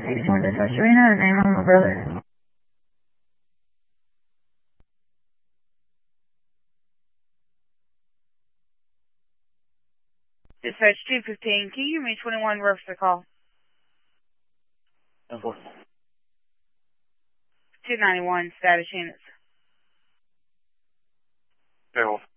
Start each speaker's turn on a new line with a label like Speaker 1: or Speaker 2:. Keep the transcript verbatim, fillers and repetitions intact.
Speaker 1: sixty-one dispatch. Do we know the name of my brother?
Speaker 2: Dispatch two fifteen, can you give me twenty-one reference the call? two ninety-one, status units.
Speaker 3: Okay, well.